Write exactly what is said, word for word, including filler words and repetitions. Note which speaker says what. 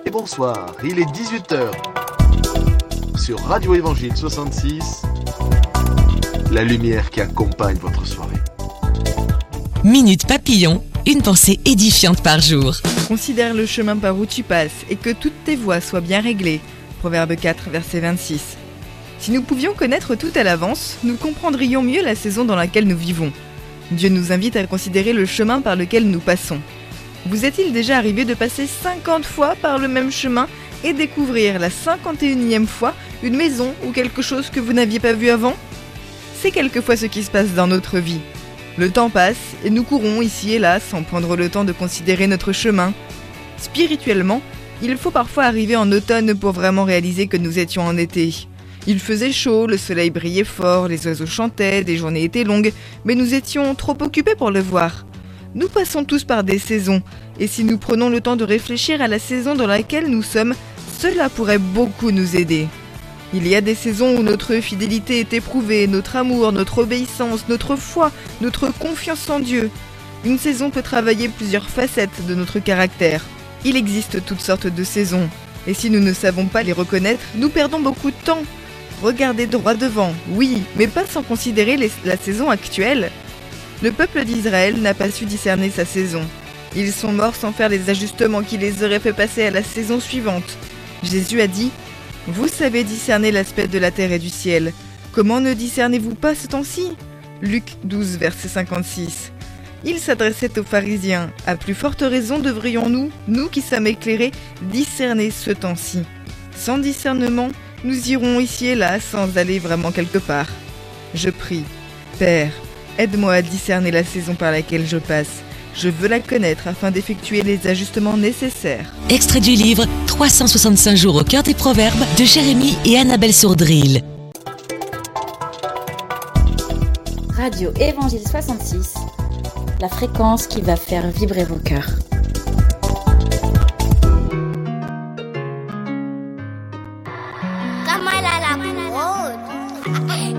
Speaker 1: Et bonsoir, il est dix-huit heures. Sur Radio Évangile soixante-six, la lumière qui accompagne votre soirée.
Speaker 2: Minute Papillon, une pensée édifiante par jour.
Speaker 3: Considère le chemin par où tu passes et que toutes tes voies soient bien réglées. Proverbe quatre, verset vingt-six. Si nous pouvions connaître tout à l'avance, nous comprendrions mieux la saison dans laquelle nous vivons. Dieu nous invite à considérer le chemin par lequel nous passons. Vous est-il déjà arrivé de passer cinquante fois par le même chemin et découvrir la cinquante et unième fois une maison ou quelque chose que vous n'aviez pas vu avant ? C'est quelquefois ce qui se passe dans notre vie. Le temps passe et nous courons ici et là sans prendre le temps de considérer notre chemin. Spirituellement, il faut parfois arriver en automne pour vraiment réaliser que nous étions en été. Il faisait chaud, le soleil brillait fort, les oiseaux chantaient, des journées étaient longues, mais nous étions trop occupés pour le voir. Nous passons tous par des saisons, et si nous prenons le temps de réfléchir à la saison dans laquelle nous sommes, cela pourrait beaucoup nous aider. Il y a des saisons où notre fidélité est éprouvée, notre amour, notre obéissance, notre foi, notre confiance en Dieu. Une saison peut travailler plusieurs facettes de notre caractère. Il existe toutes sortes de saisons, et si nous ne savons pas les reconnaître, nous perdons beaucoup de temps. Regardez droit devant, oui, mais pas sans considérer les, la saison actuelle. Le peuple d'Israël n'a pas su discerner sa saison. Ils sont morts sans faire les ajustements qui les auraient fait passer à la saison suivante. Jésus a dit « Vous savez discerner l'aspect de la terre et du ciel. Comment ne discernez-vous pas ce temps-ci » Luc douze, verset cinquante-six. Il s'adressait aux pharisiens. À plus forte raison devrions-nous, nous qui sommes éclairés, discerner ce temps-ci. Sans discernement, nous irons ici et là sans aller vraiment quelque part. Je prie. Père, aide-moi à discerner la saison par laquelle je passe. Je veux la connaître afin d'effectuer les ajustements nécessaires.
Speaker 2: Extrait du livre trois cent soixante-cinq jours au cœur des proverbes de Jérémie et Annabelle Sourdril.
Speaker 4: Radio Évangile soixante-six, la fréquence qui va faire vibrer vos cœurs.